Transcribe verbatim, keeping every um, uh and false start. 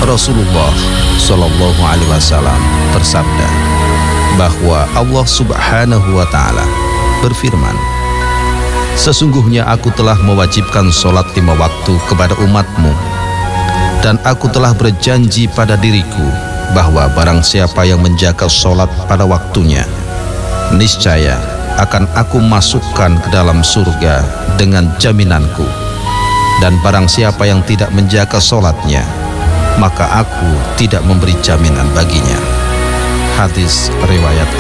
Rasulullah Shallallahu Alaihi Wasallam bersabda bahwa Allah Subhanahu Wa Taala berfirman, sesungguhnya aku telah mewajibkan sholat lima waktu kepada umatmu, dan aku telah berjanji pada diriku bahwa barang siapa yang menjaga sholat pada waktunya, niscaya akan aku masukkan ke dalam surga dengan jaminanku, dan barang siapa yang tidak menjaga sholatnya, maka aku tidak memberi jaminan baginya. Hadis riwayat